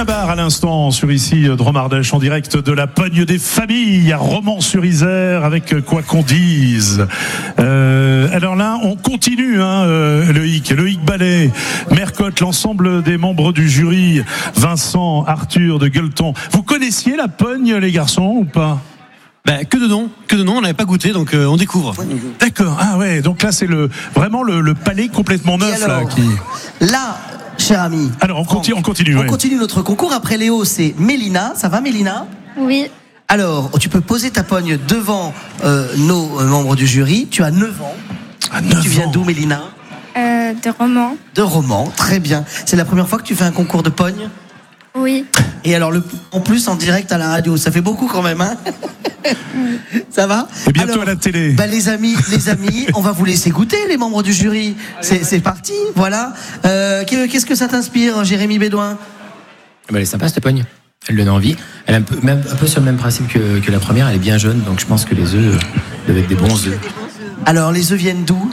Benabar à l'instant sur ici Dromardèche en direct de la Pogne des Familles à Romans-sur-Isère avec quoi qu'on dise. Alors là, on continue, Loïc Ballet, Mercotte, l'ensemble des membres du jury, Vincent, Arthur de Gueuleton. Vous connaissiez la Pogne, les garçons, ou pas? Que de nom, on n'avait pas goûté, donc on découvre. D'accord, ah ouais, donc là c'est vraiment le palais complètement neuf. Alors, là, cher ami. Alors on continue. On continue notre concours. Après Léo, c'est Mélina. Ça va, Mélina? Oui. Alors, tu peux poser ta pogne devant nos membres du jury. Tu as 9 ans. Tu viens d'où, Mélina? De Romans. De Romans, très bien. C'est la première fois que tu fais un concours de pogne? Oui. Et alors, en plus, en direct à la radio, ça fait beaucoup quand même, hein? Ça va? Et bientôt à la télé. Les amis, on va vous laisser goûter, les membres du jury. C'est parti, voilà. Qu'est-ce que ça t'inspire, Jérémy Bédouin? Elle est sympa, cette pogne. Elle donne envie. Elle est un peu sur le même principe que la première. Elle est bien jeune, donc je pense que les œufs doivent être des bons œufs. Alors, les œufs viennent d'où?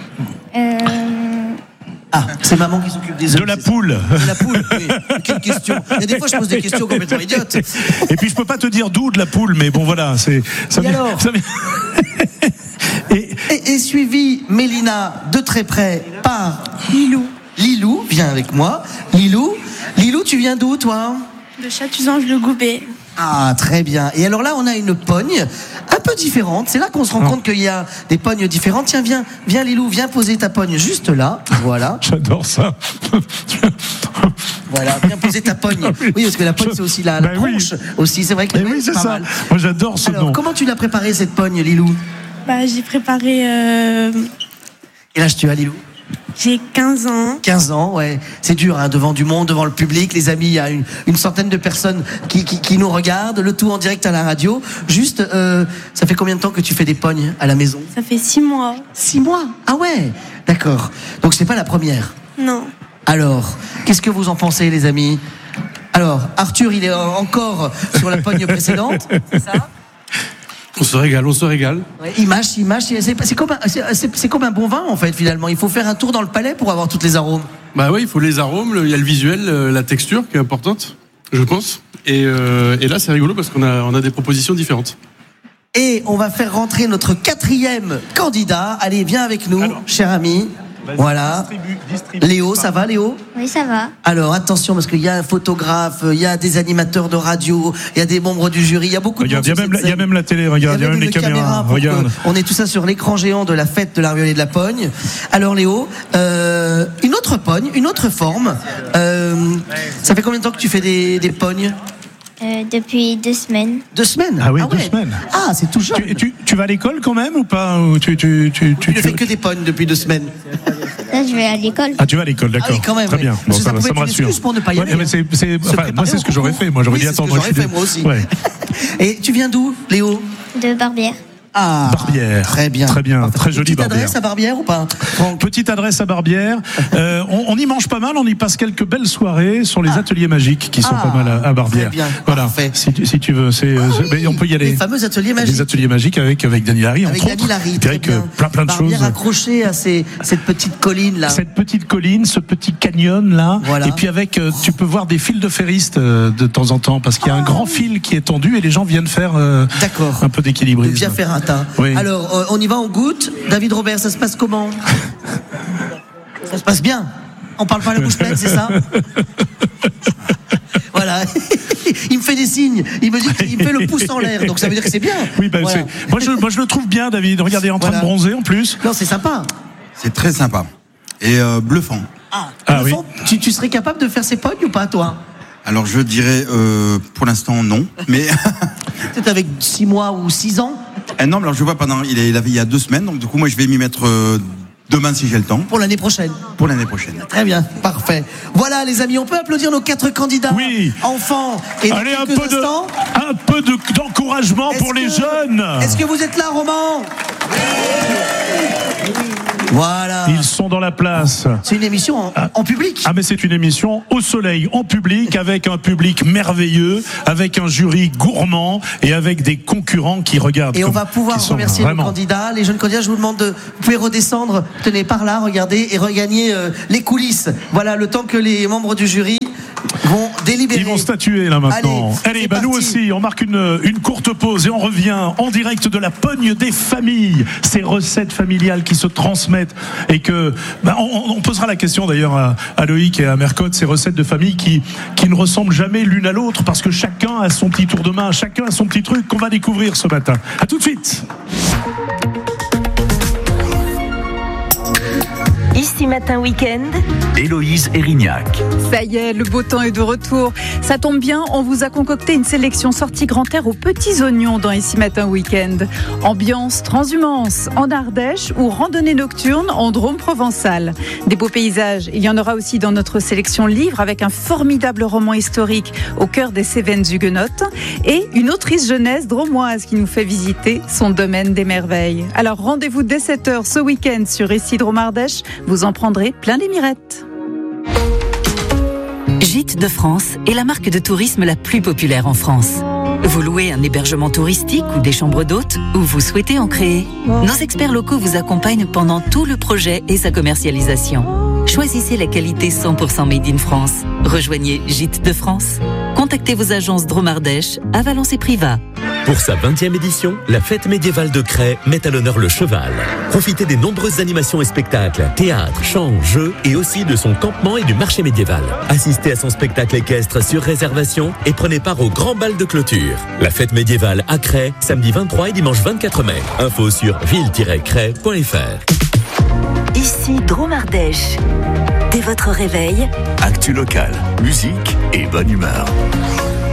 Ah, c'est maman qui s'occupe des œufs. De la poule. De la poule, oui. Quelle question. Il y a des fois, je pose des questions complètement idiotes. Et puis, je peux pas te dire d'où de la poule, mais bon, voilà. Et suivi, Mélina, de très près, par Lilou. Lilou, viens avec moi. Lilou, tu viens d'où, toi? De Chatuzange-le-Goubet. Ah, très bien. Et alors là, on a une pogne un peu différente. C'est là qu'on se rend compte qu'il y a des pognes différentes. Tiens, viens Lilou, viens poser ta pogne juste là. Voilà. J'adore ça. Voilà, viens poser ta pogne. Oui, parce que la pogne, c'est aussi la tronche. Aussi, c'est vrai que oui, c'est pas ça. mal. Moi, j'adore ce nom. Alors, comment tu l'as préparé, cette pogne, Lilou? J'ai préparé... Quel âge tu as, Lilou? J'ai 15 ans. 15 ans, ouais. C'est dur, devant du monde, devant le public. Les amis, il y a une centaine de personnes qui nous regardent, le tout en direct à la radio. Juste, ça fait combien de temps que tu fais des pognes à la maison? Ça fait 6 mois. 6 mois? Ah ouais, d'accord. Donc c'est pas la première? Non. Alors, qu'est-ce que vous en pensez, les amis? Alors, Arthur, il est encore sur la pogne précédente, c'est ça? On se régale. Ouais, il mâche. C'est comme un bon vin, en fait, finalement. Il faut faire un tour dans le palais pour avoir toutes les arômes. Bah oui, il faut les arômes, il y a le visuel, la texture qui est importante, je pense. Et là, c'est rigolo parce qu'on a des propositions différentes. Et on va faire rentrer notre 4e candidat. Allez, viens avec nous, cher ami. Voilà. Distribue. Léo, ça va, Léo? Oui, ça va. Alors, attention, parce qu'il y a un photographe, il y a des animateurs de radio, il y a des membres du jury, il y a beaucoup de monde. Il y a même la télé, regarde, il y a même les caméras. Regarde. On est tout ça sur l'écran géant de la fête de la ruelle et de la Pogne. Alors, Léo, une autre pogne, une autre forme. Ça fait combien de temps que tu fais des pognes? Depuis 2 semaines. 2 semaines? Ah oui, ouais. 2 semaines. Ah, c'est tout jeune. Tu vas à l'école quand même ou pas? Ou tu ne fais que des pognes depuis 2 semaines. Là, je vais à l'école. Ah, tu vas à l'école, d'accord. Ah oui, quand même. Très bien. Bon, ça me peut être rassure. une excuse pour ne pas y aller. Mais moi, c'est ce que j'aurais fait. Moi, j'aurais dit attends, moi aussi. Ouais. Et tu viens d'où, Léo? De Barbière. Ah, Barbière. Très bien. Très bien. Très jolie Barbière. Petite adresse à Barbière ou pas? Petite adresse à Barbière. On y mange pas mal, on y passe quelques belles soirées sur les ateliers magiques qui sont pas mal à Barbière. Très bien. Voilà. Parfait. Si tu veux, mais on peut y aller. Les fameux ateliers magiques. Les ateliers magiques avec Dany Larry, entre autres. Avec Dany Larry, très bien. Plein de choses. Barbière accrochée à cette petite colline là. Cette petite colline, ce petit canyon là. Voilà. Et puis avec, tu peux voir des fils de ferristes de temps en temps parce qu'il y a un grand fil qui est tendu et les gens viennent faire un peu d'équilibrisme. Viens faire un tas. Oui. Alors, on y va, on goûte. David Robert, ça se passe comment? Ça se passe bien. On parle pas la bouche pleine, c'est ça? Voilà. Il me fait des signes. Il me dit qu'il me fait le pouce en l'air. Donc ça veut dire que c'est bien. Oui, voilà. moi je le trouve bien, David. Regardez, il est en train de bronzer en plus. Non, c'est sympa. C'est très sympa. Et bluffant. Bluffant. Oui. Tu serais capable de faire ces pognes ou pas, toi? Alors je dirais pour l'instant non. Mais peut-être avec 6 mois ou 6 ans? Non, mais alors je vois il y a 2 semaines. Donc du coup, moi je vais m'y mettre demain si j'ai le temps. Pour l'année prochaine. Pour l'année prochaine. Très bien, parfait. Voilà les amis, on peut applaudir nos 4 candidats. Oui. Enfants. Et allez, un peu d'encouragement pour les jeunes. Est-ce que vous êtes là, Roman? Voilà. Ils sont dans la place. C'est une émission en public. Ah mais c'est une émission au soleil, en public, avec un public merveilleux, avec un jury gourmand et avec des concurrents qui regardent. Et on va pouvoir remercier nos candidats. Les jeunes candidats, je vous demande vous pouvez redescendre, tenez par là, regardez, et regagner les coulisses. Voilà, le temps que les membres du jury vont délibérer. Ils vont statuer là maintenant. Allez, Allez, nous aussi, on marque une courte pause et on revient en direct de la Pogne des familles. Ces recettes familiales qui se transmettent et que on posera la question d'ailleurs à Loïc et à Mercotte, ces recettes de famille qui ne ressemblent jamais l'une à l'autre parce que chacun a son petit tour de main, chacun a son petit truc qu'on va découvrir ce matin. À tout de suite. Ici Matin Week-end, Héloïse Erignac. Ça y est, le beau temps est de retour. Ça tombe bien, on vous a concocté une sélection sortie grand air aux petits oignons dans Ici Matin Week-end. Ambiance transhumance en Ardèche ou randonnée nocturne en Drôme provençal. Des beaux paysages, il y en aura aussi dans notre sélection livre avec un formidable roman historique au cœur des Cévennes huguenotes et une autrice jeunesse drômoise qui nous fait visiter son domaine des merveilles. Alors rendez-vous dès 7h ce week-end sur Ici Drôme Ardèche. Vous en prendrez plein les mirettes. Gîtes de France est la marque de tourisme la plus populaire en France. Vous louez un hébergement touristique ou des chambres d'hôtes ou vous souhaitez en créer? Nos experts locaux vous accompagnent pendant tout le projet et sa commercialisation. Choisissez la qualité 100% made in France. Rejoignez Gîtes de France. Contactez vos agences Drôme Ardèche à Valence et Privas. Pour sa 20e édition, la fête médiévale de Cray met à l'honneur le cheval. Profitez des nombreuses animations et spectacles, théâtre, chants, jeux et aussi de son campement et du marché médiéval. Assistez à son spectacle équestre sur réservation et prenez part au grand bal de clôture. La fête médiévale à Cray, samedi 23 et dimanche 24 mai. Info sur ville-cray.fr. Ici Drôme Ardèche. Dès votre réveil, Actu locale, musique et bonne humeur.